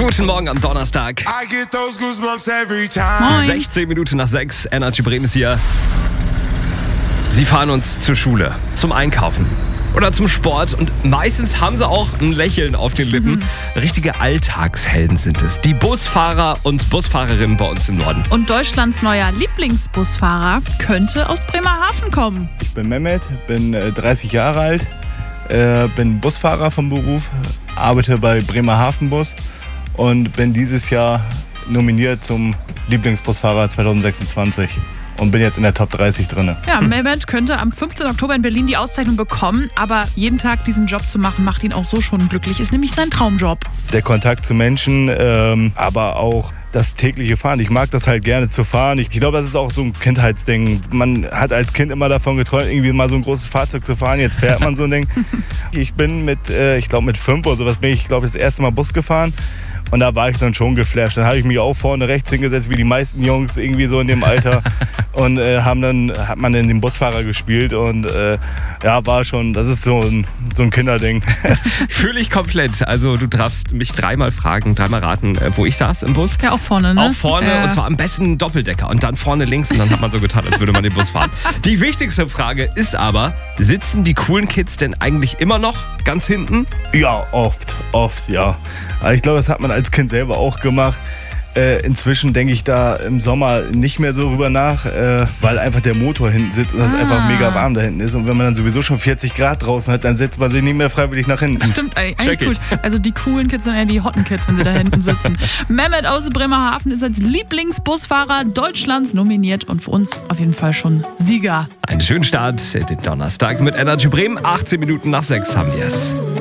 Guten Morgen am Donnerstag. I get those goosebumps every time. Moin. 16 Minuten nach 6. Energy Bremen ist hier. Sie fahren uns zur Schule, zum Einkaufen oder zum Sport und meistens haben sie auch ein Lächeln auf den Lippen. Richtige Alltagshelden sind es. Die Busfahrer und Busfahrerinnen bei uns im Norden. Und Deutschlands neuer Lieblingsbusfahrer könnte aus Bremerhaven kommen. Ich bin Mehmet, bin 30 Jahre alt, bin Busfahrer vom Beruf, arbeite bei Bremerhaven Bus und bin dieses Jahr nominiert zum Lieblingsbusfahrer 2026 und bin jetzt in der Top 30 drin. Ja, Mehmet könnte am 15. Oktober in Berlin die Auszeichnung bekommen, aber jeden Tag diesen Job zu machen, macht ihn auch so schon glücklich. Ist nämlich sein Traumjob. Der Kontakt zu Menschen, aber auch das tägliche Fahren. Ich mag das halt gerne zu fahren. Ich glaube, das ist auch so ein Kindheitsding. Man hat als Kind immer davon geträumt, irgendwie mal so ein großes Fahrzeug zu fahren. Jetzt fährt man so ein Ding. Ich bin mit 5 oder sowas bin ich, das erste Mal Bus gefahren. Und da war ich dann schon geflasht. Dann habe ich mich auch vorne rechts hingesetzt, wie die meisten Jungs irgendwie so in dem Alter. Und hat man dann den Busfahrer gespielt. Und war schon, das ist so ein Kinderding. Fühle ich komplett. Also du darfst mich dreimal raten, wo ich saß im Bus. Ja, auch vorne, ne? Auch vorne, und zwar am besten Doppeldecker. Und dann vorne links und dann hat man so getan, als würde man den Bus fahren. Die wichtigste Frage ist aber, sitzen die coolen Kids denn eigentlich immer noch ganz hinten? Ja, oft, ja. Aber ich glaube, das hat man als Kind selber auch gemacht. Inzwischen denke ich da im Sommer nicht mehr so drüber nach, weil einfach der Motor hinten sitzt und das einfach mega warm da hinten ist. Und wenn man dann sowieso schon 40 Grad draußen hat, dann setzt man sich nicht mehr freiwillig nach hinten. Stimmt, eigentlich gut. Also die coolen Kids sind eher die hotten Kids, wenn sie da hinten sitzen. Mehmet aus Bremerhaven ist als Lieblingsbusfahrer Deutschlands nominiert und für uns auf jeden Fall schon Sieger. Einen schönen Start, den Donnerstag mit Energy Bremen. 18 Minuten nach 6 haben wir es.